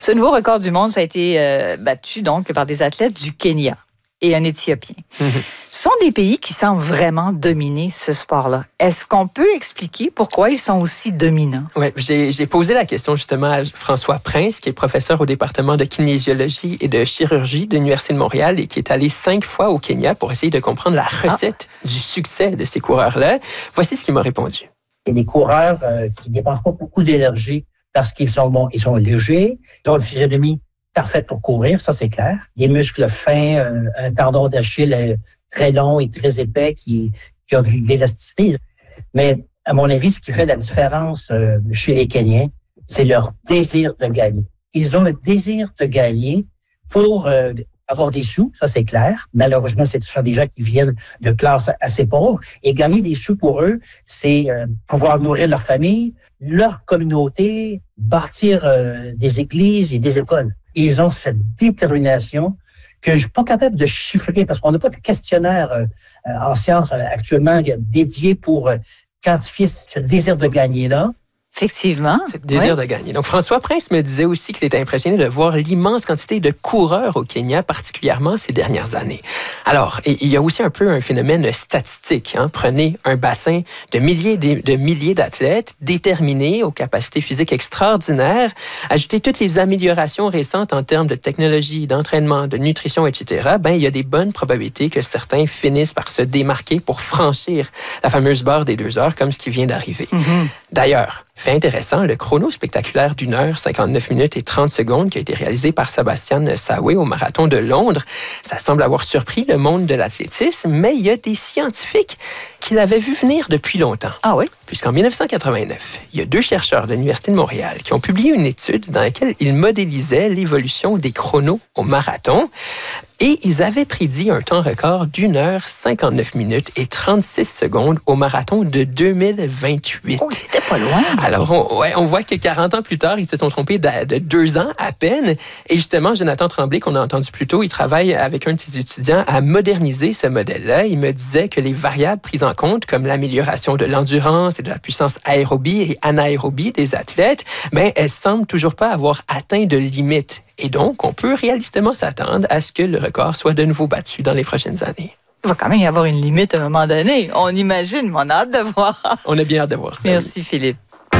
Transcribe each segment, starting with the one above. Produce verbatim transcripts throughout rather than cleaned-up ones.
Ce nouveau record du monde, ça a été euh, battu donc par des athlètes du Kenya et un Éthiopien. Mm-hmm. Ce sont des pays qui semblent vraiment dominer ce sport-là. Est-ce qu'on peut expliquer pourquoi ils sont aussi dominants? Oui, j'ai, j'ai posé la question justement à François Prince, qui est professeur au département de kinésiologie et de chirurgie de l'Université de Montréal et qui est allé cinq fois au Kenya pour essayer de comprendre la recette ah. du succès de ces coureurs-là. Voici ce qu'il m'a répondu. Il y a des coureurs euh, qui ne dépensent pas beaucoup d'énergie parce qu'ils sont bons, ils sont légers, ils ont une physionomie parfaite pour courir, ça c'est clair. Des muscles fins, euh, un tendon d'Achille euh, très long et très épais qui, qui a de l'élasticité. Mais à mon avis, ce qui fait la différence euh, chez les Kenyans, c'est leur désir de gagner. Ils ont un désir de gagner pour euh, avoir des sous, ça c'est clair. Malheureusement, c'est ce sont des gens qui viennent de classes assez pauvres. Et gagner des sous pour eux, c'est euh, pouvoir nourrir leur famille, leur communauté, bâtir euh, des églises et des écoles. Ils ont cette détermination que je suis pas capable de chiffrer parce qu'on n'a pas de questionnaire euh, en sciences euh, actuellement dédié pour euh, quantifier ce désir de gagner-là. Effectivement. C'est le désir oui. de gagner. Donc, François Prince me disait aussi qu'il était impressionné de voir l'immense quantité de coureurs au Kenya, particulièrement ces dernières années. Alors, il y a aussi un peu un phénomène statistique. Hein. Prenez un bassin de milliers de milliers d'athlètes déterminés, aux capacités physiques extraordinaires, ajoutez toutes les améliorations récentes en termes de technologie, d'entraînement, de nutrition, et cetera. Ben, il y a des bonnes probabilités que certains finissent par se démarquer pour franchir la fameuse barre des deux heures, comme ce qui vient d'arriver. Mm-hmm. D'ailleurs, fait intéressant, le chrono spectaculaire d'une heure, cinquante-neuf minutes et trente secondes qui a été réalisé par Sébastien Saoué au marathon de Londres, ça semble avoir surpris le monde de l'athlétisme, mais il y a des scientifiques qui l'avaient vu venir depuis longtemps. Ah oui? Puisqu'en dix-neuf cent quatre-vingt-neuf, il y a deux chercheurs de l'Université de Montréal qui ont publié une étude dans laquelle ils modélisaient l'évolution des chronos au marathon. Et ils avaient prédit un temps record d'une heure, cinquante-neuf minutes et trente-six secondes au marathon de deux mille vingt-huit. Oh, c'était pas loin. Alors, on, ouais, on voit que quarante ans plus tard, ils se sont trompés de, de deux ans à peine. Et justement, Jonathan Tremblay, qu'on a entendu plus tôt, il travaille avec un de ses étudiants à moderniser ce modèle-là. Il me disait que les variables prises en compte, comme l'amélioration de l'endurance et de la puissance aérobie et anaérobie des athlètes, ben, elles semblent toujours pas avoir atteint de limite. Et donc, on peut réalistement s'attendre à ce que le record soit de nouveau battu dans les prochaines années. Il va quand même y avoir une limite à un moment donné. On imagine, mais on a hâte de voir. On a bien hâte de voir ça. Merci, oui. Philippe.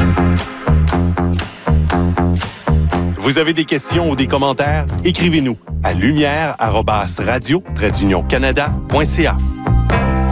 Vous avez des questions ou des commentaires? Écrivez-nous à lumière arobase radio tiret d'union canada point c a.